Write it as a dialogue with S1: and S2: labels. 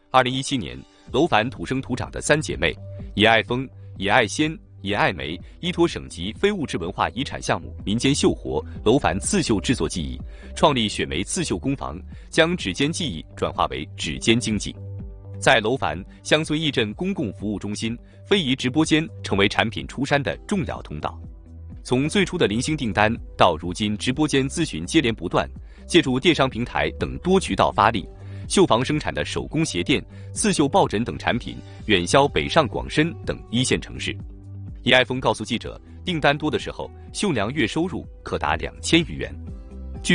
S1: 2017年，楼烦土生土长的三姐妹野爱风、野爱仙、野爱梅依托省级非物质文化遗产项目民间绣活楼烦刺绣制作技艺，创立雪梅刺绣工坊，将指尖技艺转化为指尖经济。在楼烦乡村义镇公共服务中心，非遗直播间成为产品出山的重要通道。从最初的零星订单到如今直播间咨询接连不断，借助电商平台等多渠道发力，绣坊生产的手工鞋垫、刺绣抱枕等产品远销北上广深等一线城市。野爱风告诉记者，订单多的时候，绣娘月收入可达2000余元。